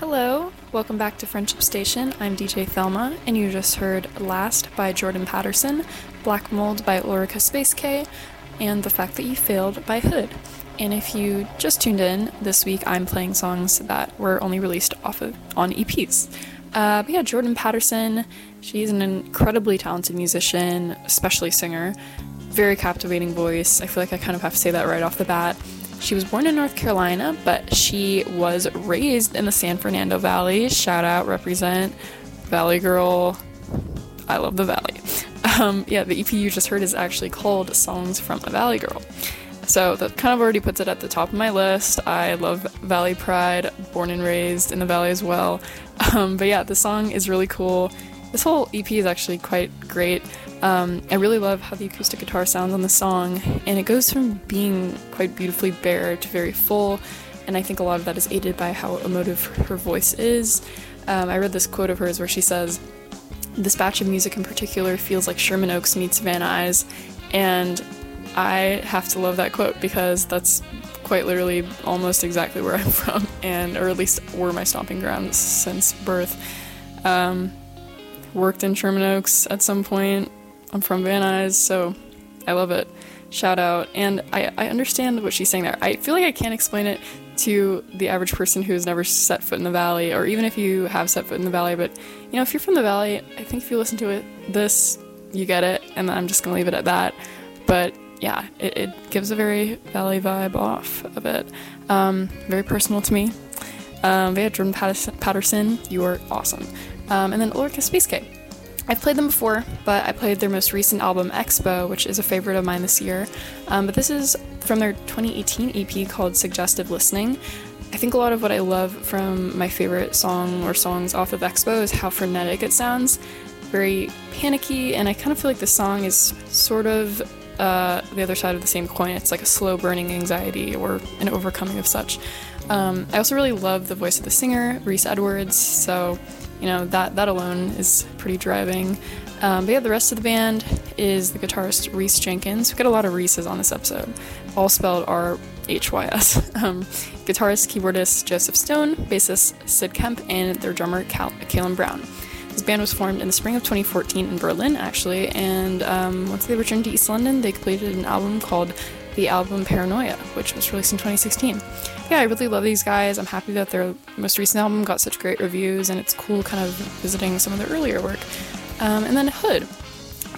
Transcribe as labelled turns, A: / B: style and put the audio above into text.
A: Hello, welcome back to Friendship Station. I'm DJ Thelma, and you just heard Last by Jordan Patterson, Black Mold by Ulrika Space K, and The Fact That You Failed by Hood. And if you just tuned in, this week I'm playing songs that were only released on EPs. But yeah, Jordan Patterson, she's an incredibly talented musician, especially singer. Very captivating voice. I feel like I kind of have to say that right off the bat. She was born in North Carolina, but she was raised in the San Fernando Valley. Shout out, represent, Valley Girl. I love the Valley. The EP you just heard is actually called Songs from a Valley Girl. So that kind of already puts it at the top of my list. I love Valley Pride, born and raised in the Valley as well. But yeah, the song is really cool. This whole EP is actually quite great. I really love how the acoustic guitar sounds on the song, and it goes from being quite beautifully bare to very full, and I think a lot of that is aided by how emotive her voice is. I read this quote of hers where she says, "This batch of music in particular feels like Sherman Oaks meets Van Nuys," and I have to love that quote because that's quite literally almost exactly where I'm from, or at least were my stomping grounds since birth. Worked in Sherman Oaks at some point. I'm from Van Nuys, so I love it. Shout out. And I understand what she's saying there. I feel like I can't explain it to the average person who's never set foot in the Valley, or even if you have set foot in the Valley, but if you're from the Valley, I think if you listen to this, you get it, and I'm just gonna leave it at that. But yeah, it gives a very Valley vibe off of it. Very personal to me. Yeah, Jordan Patterson, you are awesome. And then Ulrika Space K. I've played them before, but I played their most recent album, Expo, which is a favorite of mine this year. But this is from their 2018 EP called Suggestive Listening. I think a lot of what I love from my favorite song or songs off of Expo is how frenetic it sounds. Very panicky, and I kind of feel like the song is sort of the other side of the same coin. It's like a slow burning anxiety or an overcoming of such. I also really love the voice of the singer, Reese Edwards, so that alone is pretty driving. But yeah, the rest of the band is the guitarist Reese Jenkins. We got a lot of Reese's on this episode, all spelled R-H-Y-S. Guitarist, keyboardist Joseph Stone, bassist Sid Kemp, and their drummer Caleb Brown. This band was formed in the spring of 2014 in Berlin, actually, and once they returned to East London, they completed an album called The Album Paranoia, which was released in 2016. Yeah, I really love these guys. I'm happy that their most recent album got such great reviews, and it's cool kind of visiting some of their earlier work. And then Hood.